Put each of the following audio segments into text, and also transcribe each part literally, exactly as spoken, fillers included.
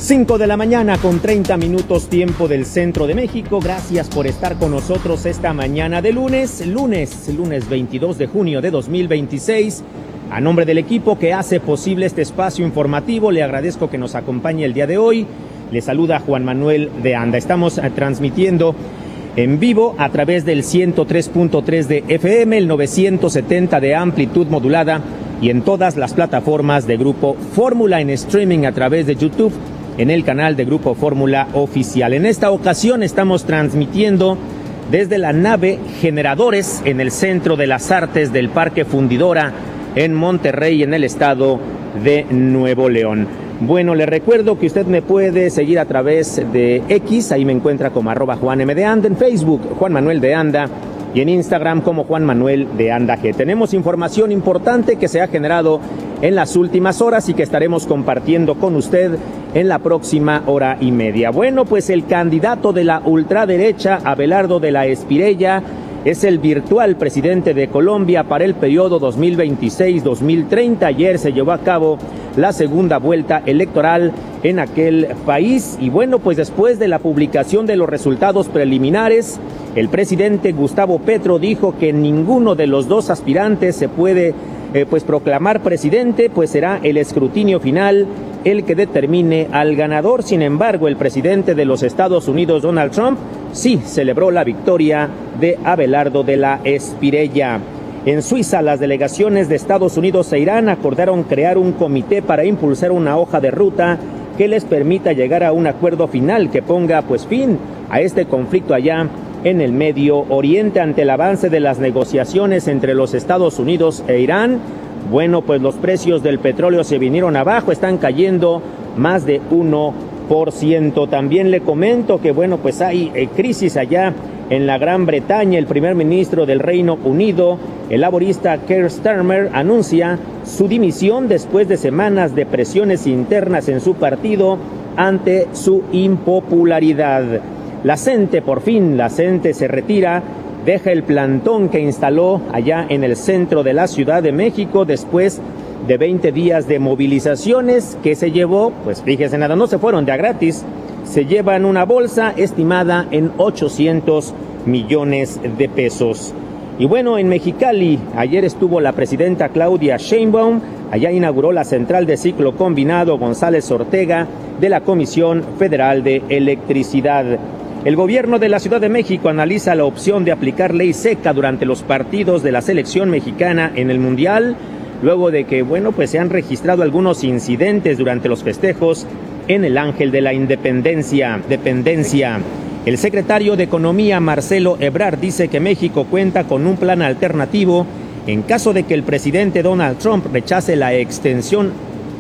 cinco de la mañana con treinta minutos tiempo del centro de México. Gracias por estar con nosotros esta mañana de lunes, lunes, lunes veintidós de junio de dos mil veintiséis. A nombre del equipo que hace posible este espacio informativo, le agradezco que nos acompañe el día de hoy. Le saluda Juan Manuel de Anda. Estamos transmitiendo en vivo a través del ciento tres punto tres de F M, el novecientos setenta de amplitud modulada y en todas las plataformas de Grupo Fórmula, en streaming a través de YouTube, en el canal de Grupo Fórmula Oficial. En esta ocasión estamos transmitiendo desde la nave Generadores en el Centro de las Artes del Parque Fundidora en Monterrey, en el estado de Nuevo León. Bueno, le recuerdo que usted me puede seguir a través de X, ahí me encuentra como arroba Juan M. de Anda, en Facebook Juan Manuel de Anda y en Instagram como Juan Manuel de Anda G. Tenemos información importante que se ha generado en las últimas horas y que estaremos compartiendo con usted en la próxima hora y media. Bueno, pues el candidato de la ultraderecha, Abelardo de la Espriella, es el virtual presidente de Colombia para el periodo dos mil veintiséis dos mil treinta. Ayer se llevó a cabo la segunda vuelta electoral en aquel país. Y bueno, pues después de la publicación de los resultados preliminares, el presidente Gustavo Petro dijo que ninguno de los dos aspirantes se puede eh, pues proclamar presidente, pues será el escrutinio final el que determine al ganador. Sin embargo, el presidente de los Estados Unidos, Donald Trump, sí celebró la victoria de Abelardo de la Espriella. En Suiza, las delegaciones de Estados Unidos e Irán acordaron crear un comité para impulsar una hoja de ruta que les permita llegar a un acuerdo final que ponga pues fin a este conflicto allá en el Medio Oriente. Ante el avance de las negociaciones entre los Estados Unidos e Irán, bueno, pues los precios del petróleo se vinieron abajo, están cayendo más de uno por ciento. También le comento que, bueno, pues hay eh, crisis allá en la Gran Bretaña. El primer ministro del Reino Unido, el laborista Keir Starmer, anuncia su dimisión después de semanas de presiones internas en su partido ante su impopularidad. La CENTE, por fin, la CENTE se retira, deja el plantón que instaló allá en el centro de la Ciudad de México después de veinte días de movilizaciones que se llevó, pues fíjese nada, no se fueron de a gratis, se llevan una bolsa estimada en ochocientos millones de pesos. Y bueno, en Mexicali, ayer estuvo la presidenta Claudia Sheinbaum, allá inauguró la central de ciclo combinado González Ortega de la Comisión Federal de Electricidad. El gobierno de la Ciudad de México analiza la opción de aplicar ley seca durante los partidos de la selección mexicana en el Mundial, luego de que, bueno, pues se han registrado algunos incidentes durante los festejos en el Ángel de la Independencia. Dependencia. El secretario de Economía, Marcelo Ebrard, dice que México cuenta con un plan alternativo en caso de que el presidente Donald Trump rechace la extensión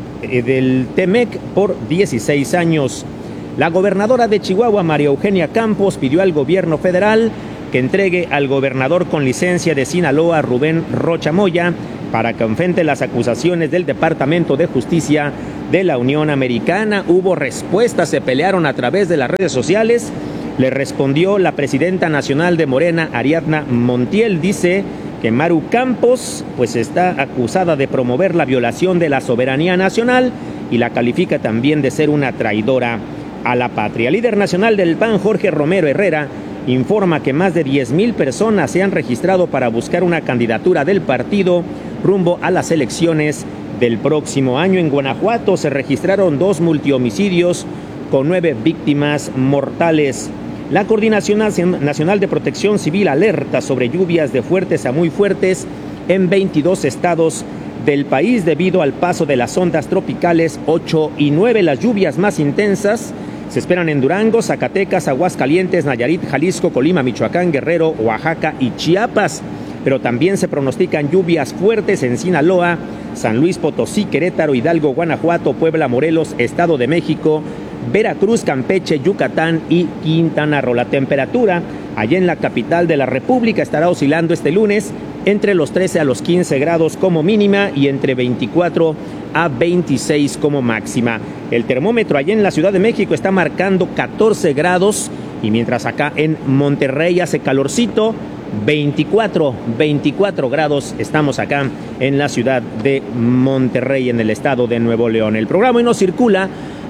del TEMEC por dieciséis años. La gobernadora de Chihuahua, María Eugenia Campos, pidió al gobierno federal que entregue al gobernador con licencia de Sinaloa, Rubén Rocha Moya, para que enfrente las acusaciones del Departamento de Justicia de la Unión Americana. Hubo respuestas, se pelearon a través de las redes sociales. Le respondió la presidenta nacional de Morena, Ariadna Montiel. Dice que Maru Campos pues está acusada de promover la violación de la soberanía nacional y la califica también de ser una traidora a la patria. El líder nacional del P A N, Jorge Romero Herrera, informa que más de diez mil personas se han registrado para buscar una candidatura del partido rumbo a las elecciones del próximo año. En Guanajuato se registraron dos multihomicidios con nueve víctimas mortales. La Coordinación Nacional de Protección Civil alerta sobre lluvias de fuertes a muy fuertes en veintidós estados del país debido al paso de las ondas tropicales ocho y nueve. Las lluvias más intensas se esperan en Durango, Zacatecas, Aguascalientes, Nayarit, Jalisco, Colima, Michoacán, Guerrero, Oaxaca y Chiapas. Pero también se pronostican lluvias fuertes en Sinaloa, San Luis Potosí, Querétaro, Hidalgo, Guanajuato, Puebla, Morelos, Estado de México, Veracruz, Campeche, Yucatán y Quintana Roo. La temperatura allá en la capital de la República estará oscilando este lunes entre los trece a los quince grados como mínima y entre veinticuatro a veintiséis como máxima. El termómetro allá en la Ciudad de México está marcando catorce grados y mientras acá en Monterrey hace calorcito, veinticuatro, veinticuatro grados estamos acá en la ciudad de Monterrey, en el estado de Nuevo León. El programa hoy nos circula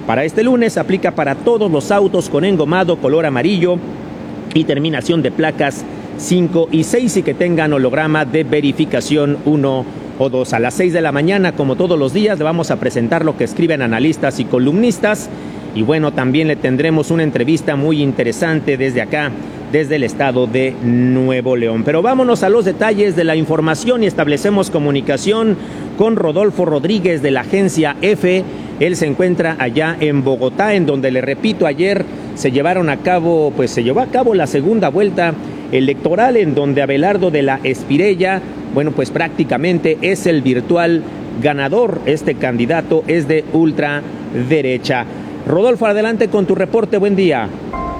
para este lunes. Aplica para todos los autos con engomado color amarillo y terminación de placas cinco y seis y que tengan holograma de verificación uno o dos. A las seis de la mañana, como todos los días, le vamos a presentar lo que escriben analistas y columnistas. Y bueno, también le tendremos una entrevista muy interesante desde acá, desde el estado de Nuevo León. Pero vámonos a los detalles de la información y establecemos comunicación con Rodolfo Rodríguez de la agencia EFE. Él se encuentra allá en Bogotá, en donde, le repito, ayer se llevaron a cabo, pues se llevó a cabo la segunda vuelta electoral, en donde Abelardo de la Espirella, bueno, pues prácticamente es el virtual ganador. Este candidato es de ultraderecha. Rodolfo, adelante con tu reporte. Buen día.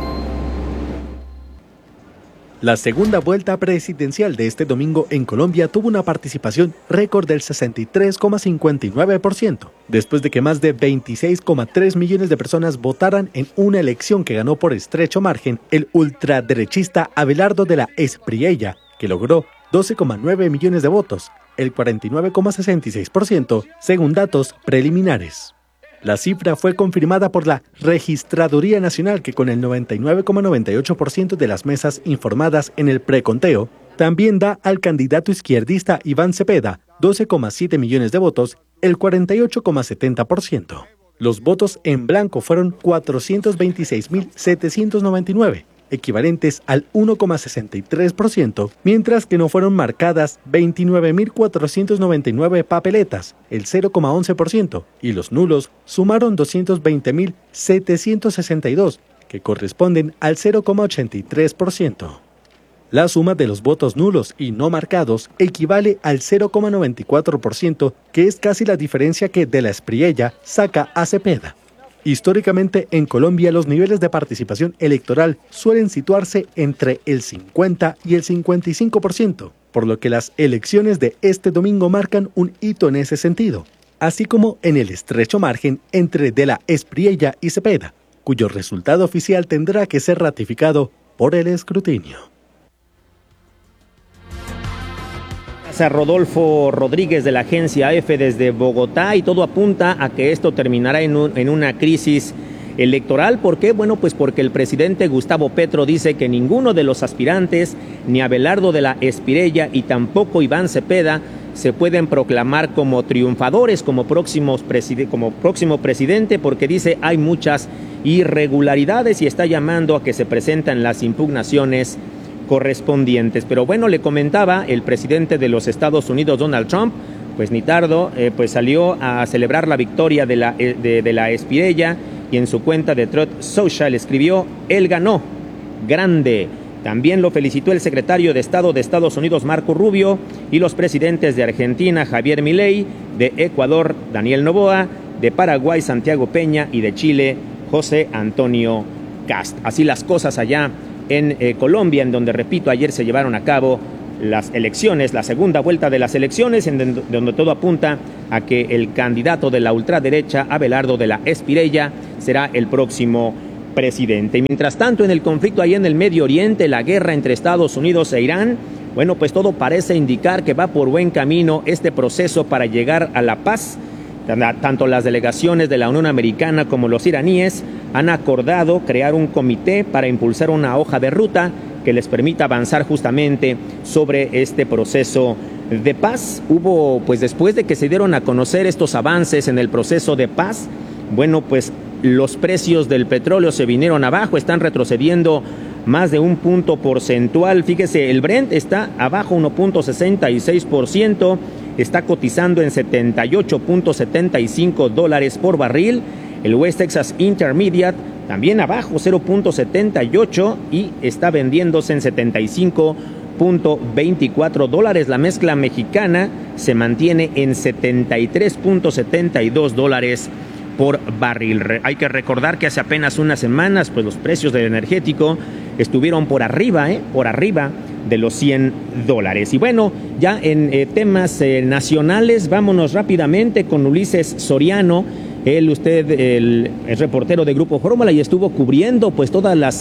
La segunda vuelta presidencial de este domingo en Colombia tuvo una participación récord del sesenta y tres coma cincuenta y nueve por ciento, después de que más de veintiséis coma tres millones de personas votaran en una elección que ganó por estrecho margen el ultraderechista Abelardo de la Espriella, que logró doce coma nueve millones de votos, el cuarenta y nueve coma sesenta y seis por ciento, según datos preliminares. La cifra fue confirmada por la Registraduría Nacional, que con el noventa y nueve coma noventa y ocho por ciento de las mesas informadas en el preconteo, también da al candidato izquierdista Iván Cepeda doce coma siete millones de votos, el cuarenta y ocho coma setenta por ciento. Los votos en blanco fueron cuatrocientos veintiséis mil setecientos noventa y nueve, equivalentes al uno coma sesenta y tres por ciento, mientras que no fueron marcadas veintinueve mil cuatrocientos noventa y nueve papeletas, el cero coma once por ciento, y los nulos sumaron doscientos veinte mil setecientos sesenta y dos, que corresponden al cero coma ochenta y tres por ciento. La suma de los votos nulos y no marcados equivale al cero coma noventa y cuatro por ciento, que es casi la diferencia que de la Espriella saca a Cepeda. Históricamente, en Colombia, los niveles de participación electoral suelen situarse entre el cincuenta y el cincuenta y cinco por ciento, por lo que las elecciones de este domingo marcan un hito en ese sentido, así como en el estrecho margen entre de la Espriella y Cepeda, cuyo resultado oficial tendrá que ser ratificado por el escrutinio. A Rodolfo Rodríguez de la agencia EFE desde Bogotá, y todo apunta a que esto terminará en, un, en una crisis electoral. ¿Por qué? Bueno, pues porque el presidente Gustavo Petro dice que ninguno de los aspirantes, ni Abelardo de la Espriella y tampoco Iván Cepeda, se pueden proclamar como triunfadores, como, próximos preside- como próximo presidente, porque dice hay muchas irregularidades y está llamando a que se presenten las impugnaciones correspondientes. Pero bueno, le comentaba, el presidente de los Estados Unidos, Donald Trump, pues ni tardo, eh, pues salió a celebrar la victoria de la, de, de la Espriella, y en su cuenta de Truth Social escribió: él ganó, grande. También lo felicitó el secretario de Estado de Estados Unidos, Marco Rubio, y los presidentes de Argentina, Javier Milei, de Ecuador, Daniel Noboa, de Paraguay, Santiago Peña, y de Chile, José Antonio Kast. Así las cosas allá en eh, Colombia, en donde, repito, ayer se llevaron a cabo las elecciones, la segunda vuelta de las elecciones, en donde, donde todo apunta a que el candidato de la ultraderecha, Abelardo de la Espriella, será el próximo presidente. Y mientras tanto, en el conflicto ahí en el Medio Oriente, la guerra entre Estados Unidos e Irán, bueno, pues todo parece indicar que va por buen camino este proceso para llegar a la paz. Tanto las delegaciones de la Unión Americana como los iraníes han acordado crear un comité para impulsar una hoja de ruta que les permita avanzar justamente sobre este proceso de paz. Hubo, pues después de que se dieron a conocer estos avances en el proceso de paz, bueno, pues los precios del petróleo se vinieron abajo, están retrocediendo más de un punto porcentual. Fíjese, el Brent está abajo uno punto sesenta y seis por ciento, está cotizando en setenta y ocho punto setenta y cinco dólares por barril. El West Texas Intermediate también abajo cero punto setenta y ocho y está vendiéndose en setenta y cinco punto veinticuatro dólares. La mezcla mexicana se mantiene en setenta y tres punto setenta y dos dólares por barril. Hay que recordar que hace apenas unas semanas, pues los precios del energético estuvieron por arriba, ¿eh? por arriba de los cien dólares. Y bueno, ya en eh, temas eh, nacionales, vámonos rápidamente con Ulises Soriano. Él, usted, el, el reportero de Grupo Fórmula, y estuvo cubriendo pues todas las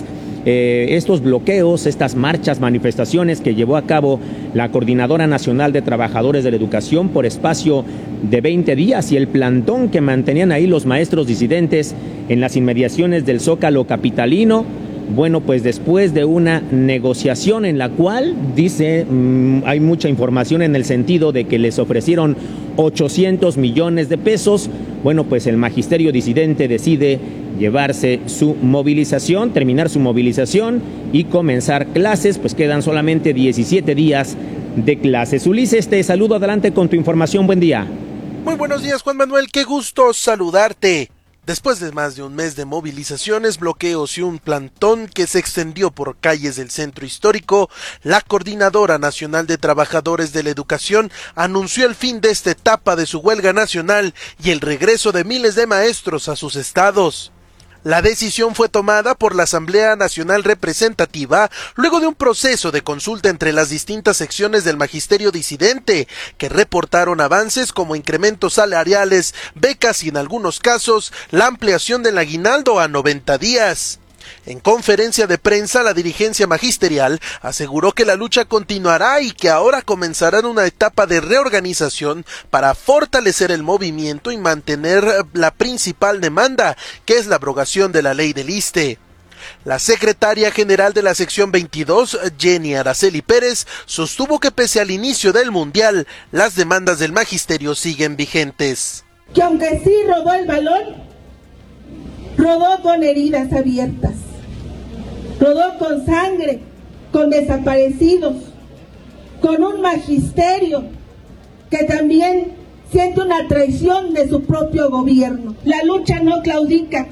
eh, estos bloqueos, estas marchas, manifestaciones que llevó a cabo la Coordinadora Nacional de Trabajadores de la Educación por espacio de veinte días y el plantón que mantenían ahí los maestros disidentes en las inmediaciones del Zócalo capitalino. Bueno, pues después de una negociación en la cual, dice, mmm, hay mucha información en el sentido de que les ofrecieron ochocientos millones de pesos, bueno, pues el magisterio disidente decide llevarse su movilización, terminar su movilización y comenzar clases, pues quedan solamente diecisiete días de clases. Ulises, te saludo, adelante con tu información, buen día. Muy buenos días, Juan Manuel, qué gusto saludarte. Después de más de un mes de movilizaciones, bloqueos y un plantón que se extendió por calles del centro histórico, la Coordinadora Nacional de Trabajadores de la Educación anunció el fin de esta etapa de su huelga nacional y el regreso de miles de maestros a sus estados. La decisión fue tomada por la Asamblea Nacional Representativa luego de un proceso de consulta entre las distintas secciones del magisterio disidente, que reportaron avances como incrementos salariales, becas y en algunos casos la ampliación del aguinaldo a noventa días. En conferencia de prensa, la dirigencia magisterial aseguró que la lucha continuará y que ahora comenzarán una etapa de reorganización para fortalecer el movimiento y mantener la principal demanda, que es la abrogación de la ley del I S S S T E. La secretaria general de la sección veintidós, Jenny Araceli Pérez, sostuvo que pese al inicio del mundial, las demandas del magisterio siguen vigentes. Que aunque sí rodó el balón, rodó con heridas abiertas, rodó con sangre, con desaparecidos, con un magisterio que también siente una traición de su propio gobierno. La lucha no claudica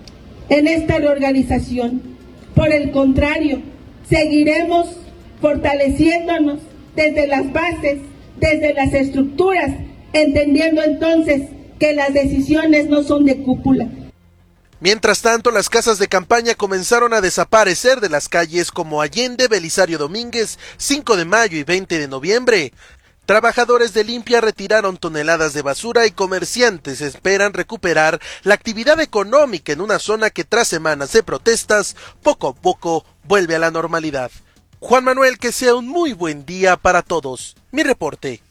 en esta reorganización. Por el contrario, seguiremos fortaleciéndonos desde las bases, desde las estructuras, entendiendo entonces que las decisiones no son de cúpula. Mientras tanto, las casas de campaña comenzaron a desaparecer de las calles como Allende, Belisario Domínguez, cinco de mayo y veinte de noviembre. Trabajadores de limpia retiraron toneladas de basura y comerciantes esperan recuperar la actividad económica en una zona que tras semanas de protestas, poco a poco vuelve a la normalidad. Juan Manuel, que sea un muy buen día para todos. Mi reporte.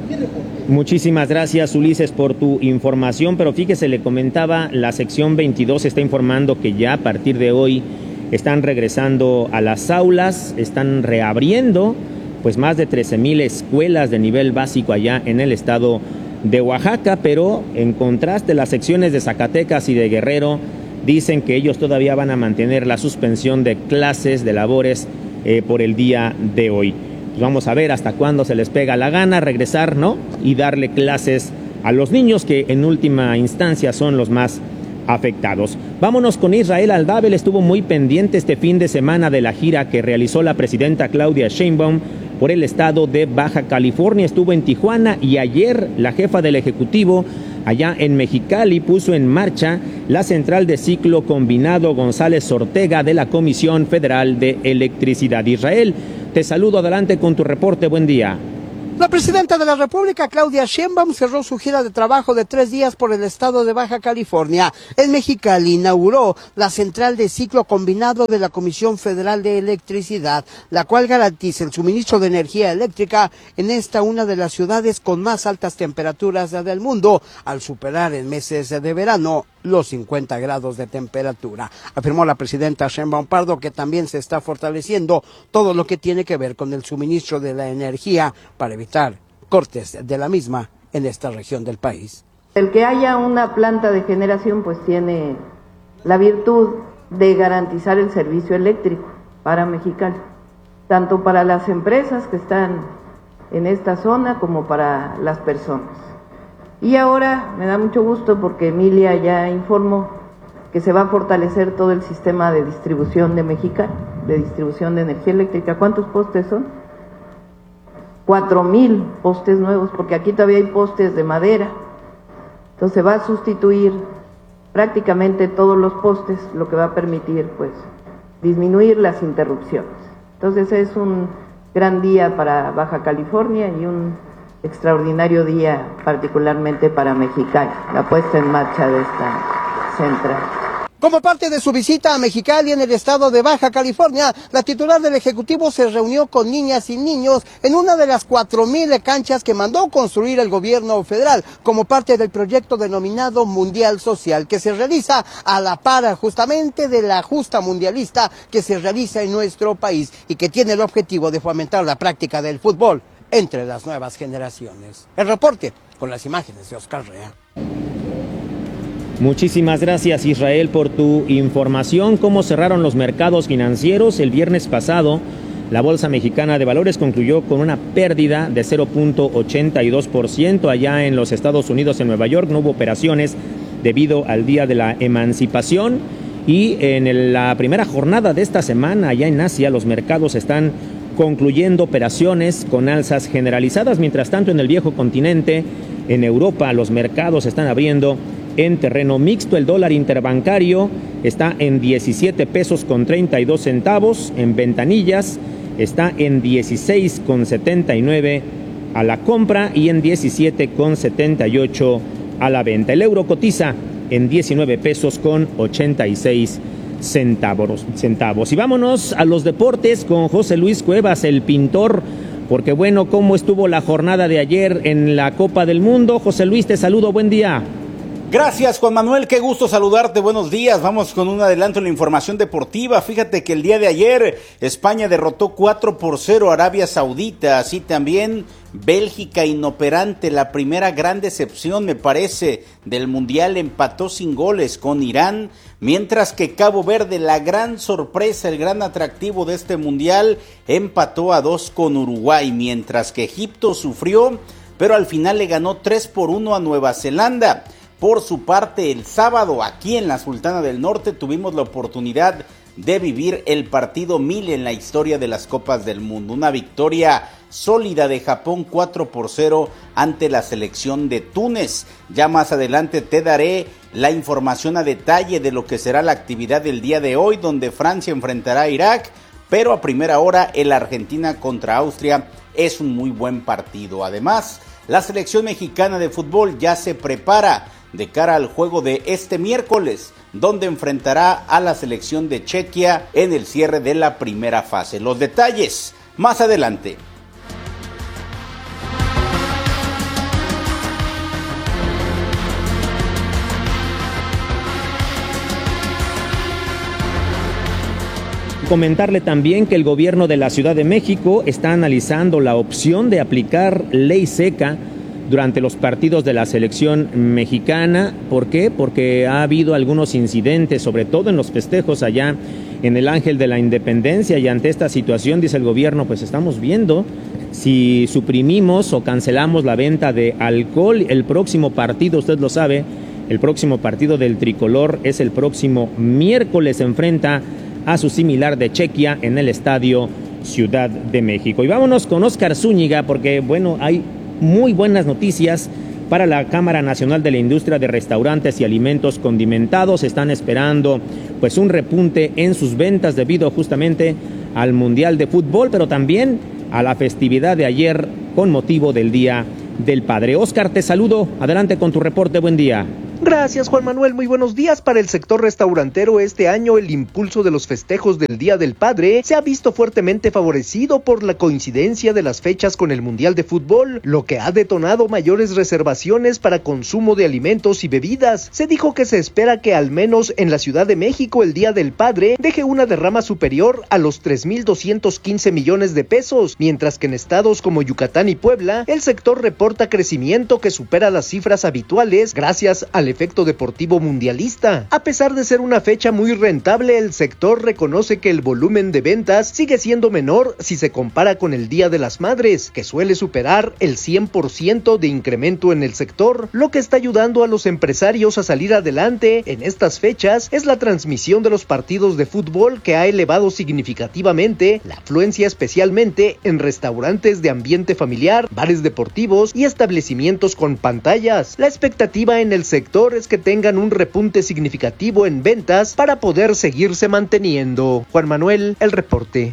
Muchísimas gracias, Ulises, por tu información, pero fíjese, le comentaba, la sección veintidós está informando que ya a partir de hoy están regresando a las aulas, están reabriendo pues más de trece mil escuelas de nivel básico allá en el estado de Oaxaca, pero en contraste las secciones de Zacatecas y de Guerrero dicen que ellos todavía van a mantener la suspensión de clases, de labores eh, por el día de hoy. Vamos a ver hasta cuándo se les pega la gana regresar, ¿no? Y darle clases a los niños que en última instancia son los más afectados. Vámonos con Israel Aldabel, estuvo muy pendiente este fin de semana de la gira que realizó la presidenta Claudia Sheinbaum por el estado de Baja California. Estuvo en Tijuana y ayer la jefa del Ejecutivo allá en Mexicali puso en marcha la central de ciclo combinado González Ortega de la Comisión Federal de Electricidad. Israel, te saludo, adelante con tu reporte, buen día. La presidenta de la República, Claudia Sheinbaum, cerró su gira de trabajo de tres días por el estado de Baja California. En Mexicali inauguró la central de ciclo combinado de la Comisión Federal de Electricidad, la cual garantiza el suministro de energía eléctrica en esta una de las ciudades con más altas temperaturas del mundo, al superar en meses de verano los cincuenta grados de temperatura. Afirmó la presidenta Sheinbaum Pardo que también se está fortaleciendo todo lo que tiene que ver con el suministro de la energía para evitar cortes de la misma en esta región del país. El que haya una planta de generación pues tiene la virtud de garantizar el servicio eléctrico para Mexicali, tanto para las empresas que están en esta zona como para las personas. Y ahora me da mucho gusto porque Emilia ya informó que se va a fortalecer todo el sistema de distribución de Mexicali, de distribución de energía eléctrica. ¿Cuántos postes son? Cuatro mil postes nuevos, porque aquí todavía hay postes de madera. Entonces va a sustituir prácticamente todos los postes, lo que va a permitir pues disminuir las interrupciones. Entonces es un gran día para Baja California y un extraordinario día particularmente para Mexicali, la puesta en marcha de esta central. Como parte de su visita a Mexicali en el estado de Baja California, la titular del Ejecutivo se reunió con niñas y niños en una de las cuatro mil canchas que mandó construir el gobierno federal como parte del proyecto denominado Mundial Social, que se realiza a la par justamente de la justa mundialista que se realiza en nuestro país y que tiene el objetivo de fomentar la práctica del fútbol entre las nuevas generaciones. El reporte con las imágenes de Oscar Rea. Muchísimas gracias, Israel, por tu información. ¿Cómo cerraron los mercados financieros? El viernes pasado, la Bolsa Mexicana de Valores concluyó con una pérdida de cero punto ochenta y dos por ciento. Allá en los Estados Unidos, en Nueva York, no hubo operaciones debido al Día de la Emancipación. Y en la primera jornada de esta semana, allá en Asia, los mercados están concluyendo operaciones con alzas generalizadas. Mientras tanto, en el viejo continente, en Europa, los mercados están abriendo en terreno mixto. El dólar interbancario está en diecisiete pesos con treinta y dos centavos. En ventanillas está en dieciséis con setenta y nueve a la compra y en diecisiete con setenta y ocho a la venta. El euro cotiza en diecinueve pesos con ochenta y seis centavos. centavos. Y vámonos a los deportes con José Luis Cuevas, el pintor, porque bueno, ¿cómo estuvo la jornada de ayer en la Copa del Mundo? José Luis, te saludo, buen día. Gracias, Juan Manuel, qué gusto saludarte, buenos días. Vamos con un adelanto en la información deportiva. Fíjate que el día de ayer España derrotó cuatro por cero a Arabia Saudita, así también Bélgica inoperante, la primera gran decepción me parece del Mundial, empató sin goles con Irán, mientras que Cabo Verde, la gran sorpresa, el gran atractivo de este Mundial, empató a dos con Uruguay, mientras que Egipto sufrió, pero al final le ganó tres por uno a Nueva Zelanda. Por su parte, el sábado, aquí en la Sultana del Norte, tuvimos la oportunidad de vivir el partido mil en la historia de las Copas del Mundo. Una victoria sólida de Japón cuatro por cero ante la selección de Túnez. Ya más adelante te daré la información a detalle de lo que será la actividad del día de hoy, donde Francia enfrentará a Irak, pero a primera hora el Argentina contra Austria es un muy buen partido. Además, la selección mexicana de fútbol ya se prepara de cara al juego de este miércoles, donde enfrentará a la selección de Chequia en el cierre de la primera fase. Los detalles más adelante. Comentarle también que el gobierno de la Ciudad de México está analizando la opción de aplicar ley seca durante los partidos de la selección mexicana. ¿Por qué? Porque ha habido algunos incidentes, sobre todo en los festejos allá en el Ángel de la Independencia, y ante esta situación, dice el gobierno, pues estamos viendo si suprimimos o cancelamos la venta de alcohol. El próximo partido, usted lo sabe, el próximo partido del tricolor es el próximo miércoles, se enfrenta a su similar de Chequia en el Estadio Ciudad de México. Y vámonos con Óscar Zúñiga, porque bueno, hay muy buenas noticias para la Cámara Nacional de la Industria de Restaurantes y Alimentos Condimentados. Están esperando pues un repunte en sus ventas debido justamente al Mundial de Fútbol, pero también a la festividad de ayer con motivo del Día del Padre. Óscar, te saludo, adelante con tu reporte, buen día. Gracias, Juan Manuel, muy buenos días. Para el sector restaurantero, este año el impulso de los festejos del Día del Padre se ha visto fuertemente favorecido por la coincidencia de las fechas con el Mundial de Fútbol, lo que ha detonado mayores reservaciones para consumo de alimentos y bebidas. Se dijo que se espera que al menos en la Ciudad de México el Día del Padre deje una derrama superior a los tres mil doscientos quince millones de pesos, mientras que en estados como Yucatán y Puebla el sector reporta crecimiento que supera las cifras habituales gracias al efecto deportivo mundialista. A pesar de ser una fecha muy rentable, el sector reconoce que el volumen de ventas sigue siendo menor si se compara con el Día de las Madres, que suele superar el cien por ciento de incremento en el sector. Lo que está ayudando a los empresarios a salir adelante en estas fechas es la transmisión de los partidos de fútbol, que ha elevado significativamente la afluencia, especialmente en restaurantes de ambiente familiar, bares deportivos y establecimientos con pantallas. La expectativa en el sector es que tengan un repunte significativo en ventas para poder seguirse manteniendo. Juan Manuel, el reporte.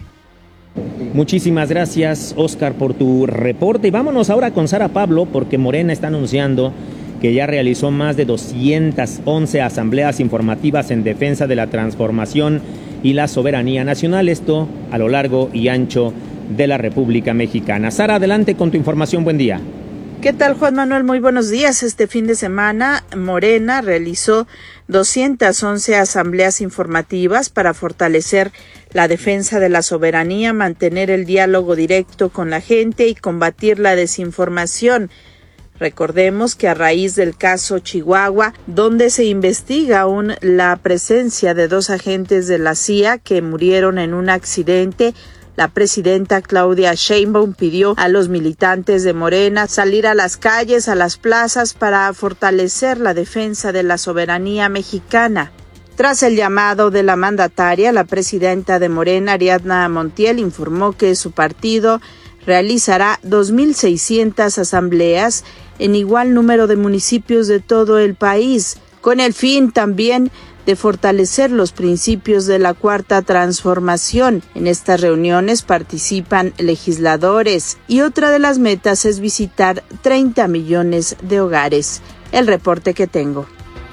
Muchísimas gracias, Óscar, por tu reporte. Y vámonos ahora con Sara Pablo, porque Morena está anunciando que ya realizó más de doscientas once asambleas informativas en defensa de la transformación y la soberanía nacional, esto a lo largo y ancho de la República Mexicana. Sara, adelante con tu información, buen día. ¿Qué tal, Juan Manuel? Muy buenos días. Este fin de semana, Morena realizó doscientas once asambleas informativas para fortalecer la defensa de la soberanía, mantener el diálogo directo con la gente y combatir la desinformación. Recordemos que a raíz del caso Chihuahua, donde se investiga aún la presencia de dos agentes de la C I A que murieron en un accidente, la presidenta Claudia Sheinbaum pidió a los militantes de Morena salir a las calles, a las plazas, para fortalecer la defensa de la soberanía mexicana. Tras el llamado de la mandataria, la presidenta de Morena, Ariadna Montiel, informó que su partido realizará dos mil seiscientas asambleas en igual número de municipios de todo el país, con el fin también de fortalecer los principios de la Cuarta Transformación. En estas reuniones participan legisladores y otra de las metas es visitar treinta millones de hogares. El reporte que tengo.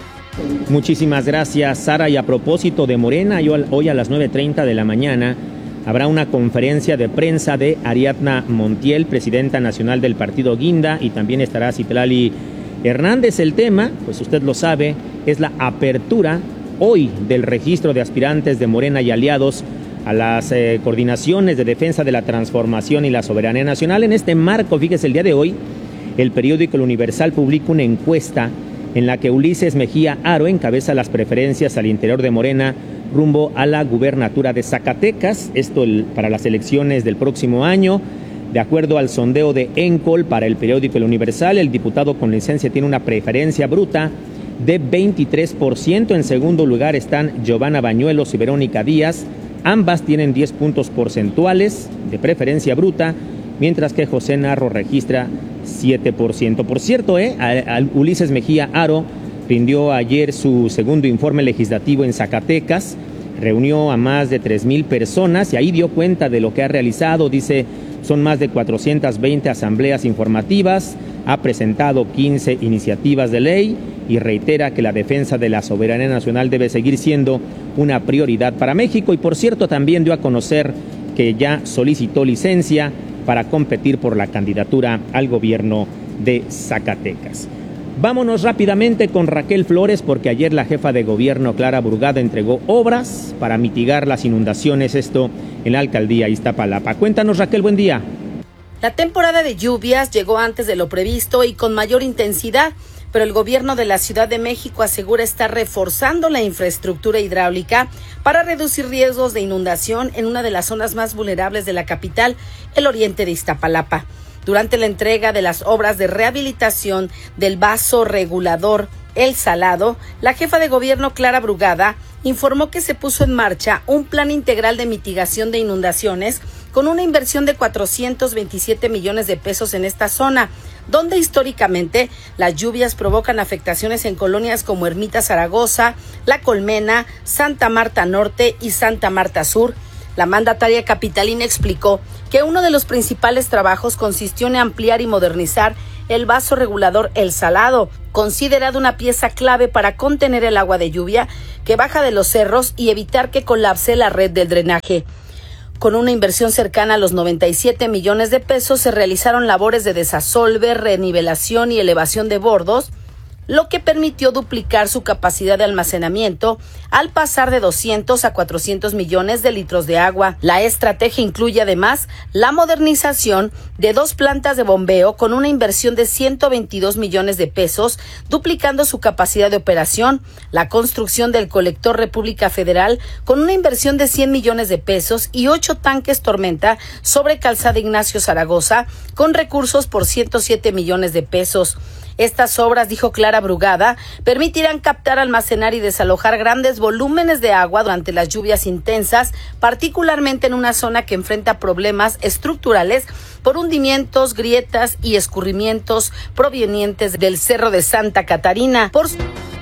Muchísimas gracias, Sara. Y a propósito de Morena, hoy a las nueve treinta de la mañana habrá una conferencia de prensa de Ariadna Montiel, presidenta nacional del partido Guinda, y también estará Citlali Hernández. El tema, pues usted lo sabe, es la apertura hoy del registro de aspirantes de Morena y aliados a las eh, coordinaciones de defensa de la transformación y la soberanía nacional. En este marco, fíjese, el día de hoy, el periódico El Universal publica una encuesta en la que Ulises Mejía Aro encabeza las preferencias al interior de Morena rumbo a la gubernatura de Zacatecas, esto el, para las elecciones del próximo año. De acuerdo al sondeo de Encol para el periódico El Universal, el diputado con licencia tiene una preferencia bruta de veintitrés por ciento. En segundo lugar están Giovanna Bañuelos y Verónica Díaz. Ambas tienen diez puntos porcentuales de preferencia bruta, mientras que José Narro registra siete por ciento. Por cierto, eh, a, a Ulises Mejía Aro rindió ayer su segundo informe legislativo en Zacatecas, reunió a más de tres mil personas y ahí dio cuenta de lo que ha realizado. Dice, son más de cuatrocientas veinte asambleas informativas, ha presentado quince iniciativas de ley y reitera que la defensa de la soberanía nacional debe seguir siendo una prioridad para México. Y por cierto, también dio a conocer que ya solicitó licencia para competir por la candidatura al gobierno de Zacatecas. Vámonos rápidamente con Raquel Flores, porque ayer la jefa de gobierno, Clara Brugada, entregó obras para mitigar las inundaciones, esto en la alcaldía Iztapalapa. Cuéntanos, Raquel, buen día. La temporada de lluvias llegó antes de lo previsto y con mayor intensidad, pero el gobierno de la Ciudad de México asegura estar reforzando la infraestructura hidráulica para reducir riesgos de inundación en una de las zonas más vulnerables de la capital, el oriente de Iztapalapa. Durante la entrega de las obras de rehabilitación del vaso regulador El Salado, la jefa de gobierno, Clara Brugada, informó que se puso en marcha un plan integral de mitigación de inundaciones con una inversión de cuatrocientos veintisiete millones de pesos en esta zona, donde históricamente las lluvias provocan afectaciones en colonias como Ermita Zaragoza, La Colmena, Santa Marta Norte y Santa Marta Sur. La mandataria capitalina explicó que uno de los principales trabajos consistió en ampliar y modernizar el vaso regulador El Salado, considerado una pieza clave para contener el agua de lluvia que baja de los cerros y evitar que colapse la red del drenaje. Con una inversión cercana a los noventa y siete millones de pesos se realizaron labores de desasolve, renivelación y elevación de bordos, lo que permitió duplicar su capacidad de almacenamiento al pasar de doscientos a cuatrocientos millones de litros de agua. La estrategia incluye además la modernización de dos plantas de bombeo con una inversión de ciento veintidós millones de pesos, duplicando su capacidad de operación, la construcción del colector República Federal con una inversión de cien millones de pesos y ocho tanques Tormenta sobre Calzada Ignacio Zaragoza con recursos por ciento siete millones de pesos. Estas obras, dijo Clara Brugada, permitirán captar, almacenar y desalojar grandes volúmenes de agua durante las lluvias intensas, particularmente en una zona que enfrenta problemas estructurales por hundimientos, grietas y escurrimientos provenientes del Cerro de Santa Catarina. Por...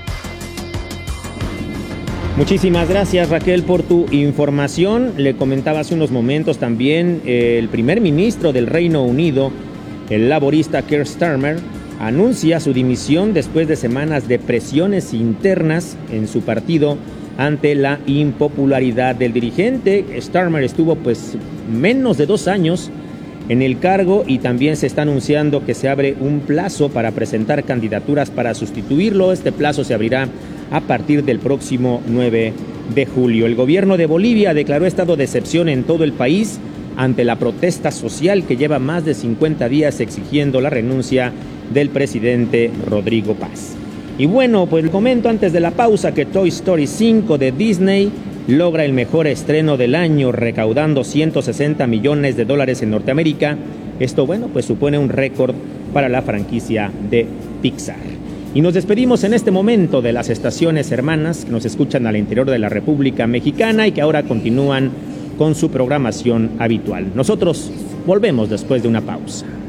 Muchísimas gracias, Raquel, por tu información. Le comentaba hace unos momentos también eh, el primer ministro del Reino Unido, el laborista Keir Starmer, anuncia su dimisión después de semanas de presiones internas en su partido ante la impopularidad del dirigente. Starmer estuvo pues menos de dos años en el cargo y también se está anunciando que se abre un plazo para presentar candidaturas para sustituirlo. Este plazo se abrirá a partir del próximo nueve de julio. El gobierno de Bolivia declaró estado de excepción en todo el país ante la protesta social que lleva más de cincuenta días exigiendo la renuncia del presidente Rodrigo Paz. Y bueno, pues comento antes de la pausa que Toy Story cinco de Disney logra el mejor estreno del año, recaudando ciento sesenta millones de dólares en Norteamérica. Esto, bueno, pues supone un récord para la franquicia de Pixar. Y nos despedimos en este momento de las estaciones hermanas que nos escuchan al interior de la República Mexicana y que ahora continúan con su programación habitual. Nosotros volvemos después de una pausa.